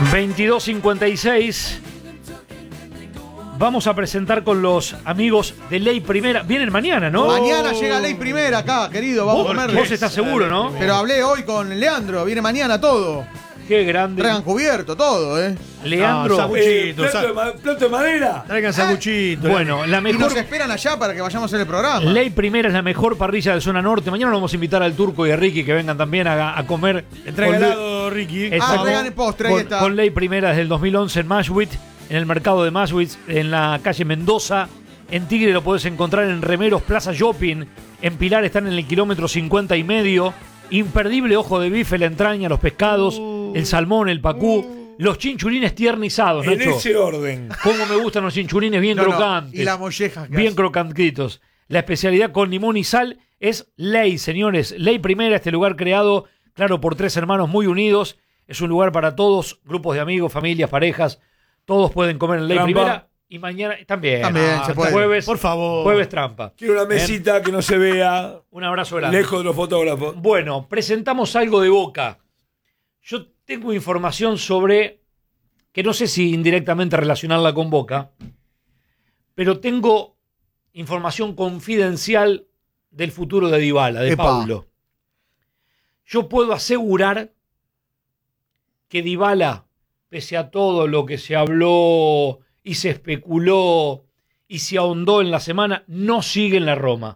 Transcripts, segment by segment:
22:56. Vamos a presentar con los amigos de Ley Primera. Vienen mañana, ¿no? Mañana llega Ley Primera acá, querido. Vamos a comer. Vos estás seguro, ¿no? Pero hablé hoy con Leandro. Viene mañana todo. Qué grande. Traigan cubierto, todo, Leandro. Plato de madera. Traigan sanguchito. Bueno, la Y mejor. nos esperan allá para que vayamos a hacer el programa. Ley Primera es la mejor parrilla de zona norte. Mañana vamos a invitar al Turco y a Ricky que vengan también a comer. Entrega Con- helado, Ricky. Exacto. traigan el postre, ahí Con- está. Con Ley Primera desde el 2011 en Mashwit, en el mercado de Mashwit, en la calle Mendoza. En Tigre lo podés encontrar en Remeros Plaza Shopping. En Pilar están en el kilómetro 50 y medio. Imperdible ojo de bife, la entraña, los pescados, el salmón, el pacú, los chinchulines tiernizados, En Nacho. ese orden. Cómo me gustan los chinchulines bien No, no, crocantes. y las mollejas. que Bien hacen. crocantitos. La especialidad con limón y sal es Ley, señores. Ley Primera, este lugar creado, claro, por tres hermanos muy unidos. Es un lugar para todos, grupos de amigos, familias, parejas. Todos pueden comer en Ley Trampa. Primera. Y mañana también. También se puede. Jueves, Por favor. Jueves trampa. Quiero una mesita que no se vea Un abrazo grande. lejos de los fotógrafos. Bueno, presentamos algo de Boca. Yo tengo información sobre, que no sé si indirectamente relacionarla con Boca, pero tengo información confidencial del futuro de Dybala, de Epa. Paulo. Yo puedo asegurar que Dybala, pese a todo lo que se habló y se especuló y se ahondó en la semana, no sigue en la Roma.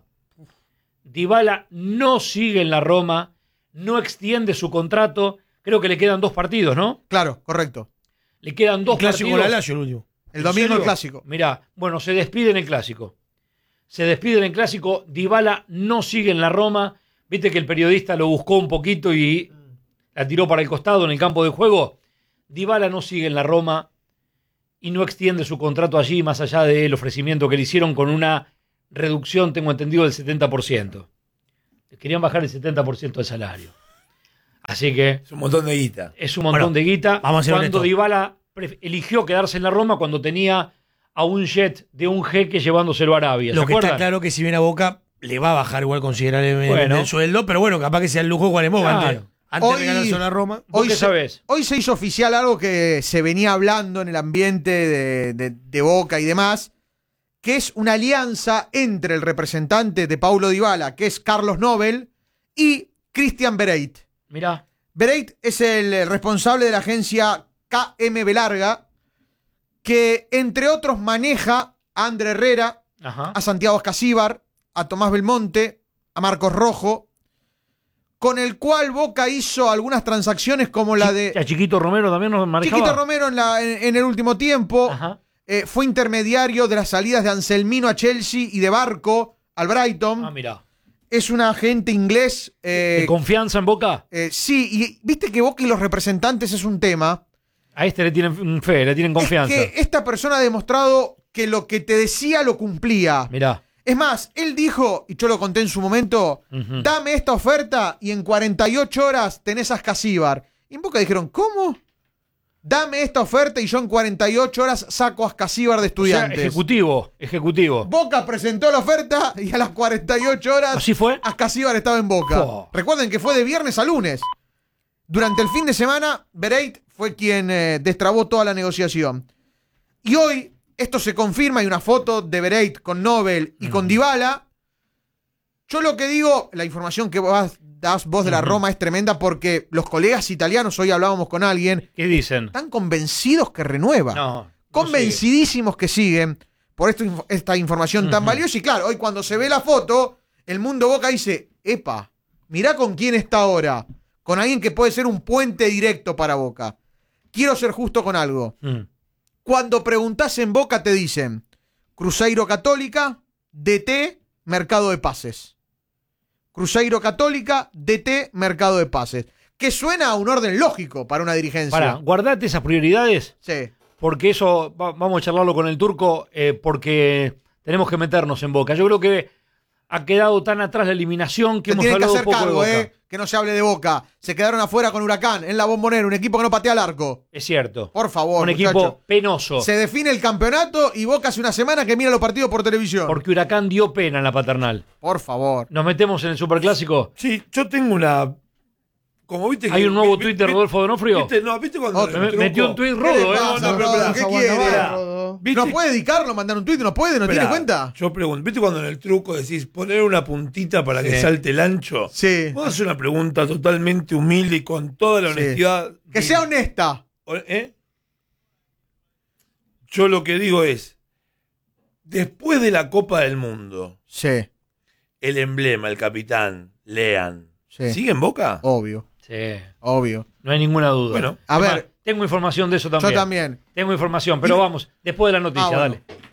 Dybala no sigue en la Roma, no extiende su contrato. Creo que le quedan 2 partidos, ¿no? Claro, correcto. Le quedan 2 Clásico partidos. con la Lazio, el último. El ¿En domingo serio? el clásico. Mirá, bueno, se despide en el clásico. Se despide en el clásico. Dybala no sigue en la Roma. Viste que el periodista lo buscó un poquito y la tiró para el costado en el campo de juego. Dybala no sigue en la Roma y no extiende su contrato allí, más allá del ofrecimiento que le hicieron con una reducción, tengo entendido, del 70%. Le querían bajar el 70% del salario. Así que Es un montón de guita. es un montón Bueno, de guita. vamos a ser Cuando honestos. Dybala eligió quedarse en la Roma cuando tenía a un jet de un jeque llevándoselo a Arabia. ¿Se Lo que está acuerdan? claro que si viene a Boca, le va a bajar igual considerablemente Bueno. el sueldo, pero bueno, capaz que sea el lujo igual en Boca. Claro. Antes Hoy- de ganarse a la Roma. ¿Vos qué sabés? Hoy se hizo oficial algo que se venía hablando en el ambiente de Boca y demás, que es una alianza entre el representante de Paulo Dybala, que es Carlos Nobel, y Christian Bereit. Mirá, Bereit es el responsable de la agencia KMB Larga, que entre otros maneja a André Herrera, ajá. a Santiago Escasíbar, a Tomás Belmonte, a Marcos Rojo, con el cual Boca hizo algunas transacciones como la de A Chiquito Romero también nos manejaba. Chiquito Romero en el último tiempo. Ajá. Fue intermediario de las salidas de Anselmino a Chelsea y de Barco al Brighton. Ah, mirá. Es un agente inglés. ¿De confianza en Boca? Sí, y viste que Boca y los representantes es un tema. A este le tienen fe, le tienen confianza. Es que esta persona ha demostrado que lo que te decía lo cumplía. Mirá. Es más, él dijo, y yo lo conté en su momento, Ujú. dame esta oferta y en 48 horas tenés a Escasíbar. Y en Boca dijeron, ¿cómo? Dame esta oferta y yo en 48 horas saco a Escasíbar de O sea, Estudiantes. ejecutivo. Boca presentó la oferta y a las 48 horas ¿Así fue? Ascasíbar estaba en Boca. Oh. Recuerden que fue de viernes a lunes. Durante el fin de semana, Bereit fue quien destrabó toda la negociación. Y hoy esto se confirma, hay una foto de Bereit con Nobel y con Dybala. Yo lo que digo, la información que das vos de la Roma es tremenda porque los colegas italianos, hoy hablábamos con alguien, ¿Qué dicen? están convencidos que renueva. No. Convencidísimos que siguen por esta información tan valiosa. Y claro, hoy cuando se ve la foto, el mundo Boca dice, epa, mirá con quién está ahora. Con alguien que puede ser un puente directo para Boca. Quiero ser justo con algo. Cuando preguntás en Boca te dicen Cruzeiro Católica, DT, mercado de pases. Cruzeiro Católica, DT, mercado de pases. Que suena a un orden lógico para una dirigencia. Pará, guardate esas prioridades. Sí. Porque eso vamos a charlarlo con el Turco, porque tenemos que meternos en Boca. Yo creo que ha quedado tan atrás la eliminación que Se hemos tienen que hablado hacer poco de cargo, Boca. que no se hable de Boca. Se quedaron afuera con Huracán, en la Bombonera, un equipo que no patea al arco. Es cierto. Por favor, Un equipo muchacho. penoso. Se define el campeonato y Boca hace una semana que mira los partidos por televisión. Porque Huracán dio pena en la paternal. Por favor. ¿Nos metemos en el Superclásico? Sí, yo tengo una como viste Hay un nuevo tuit de Rodolfo Donofrio. ¿Viste? No, ¿viste cuando Otro. el truco- Metió un tuit ¿Qué rodo, le ¿eh? pasa, no, pero Rodo? pará. ¿Qué Aguanta quiere? vara, Rodo. ¿Viste? ¿No puede dedicarlo, mandar un tuit? ¿No puede? ¿No tiene Esperá, cuenta? Yo pregunto, ¿viste cuando en el truco decís poner una puntita para que Sí. salte el ancho? Sí. Vos haces una pregunta totalmente humilde y con toda la Sí. honestidad. Que sea honesta. ¿Eh? Yo lo que digo es, después de la Copa del Mundo, Sí, el emblema, el capitán, Lean, sí. ¿sigue en Boca? Obvio, Sí, obvio. no hay ninguna duda. Bueno, A Es ver, más, tengo información de eso también. yo también. Tengo información, pero vamos, después de la noticia, Ah, bueno. dale.